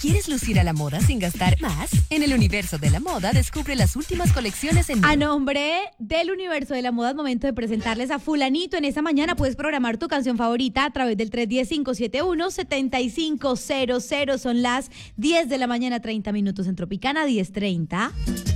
¿Quieres lucir a la moda sin gastar más? En el universo de la moda, descubre las últimas colecciones en... A nombre del universo de la moda, es momento de presentarles a fulanito. En esta mañana puedes programar tu canción favorita a través del 310-571-7500. Son las 10 de la mañana, 30 minutos en Tropicana, 10:30.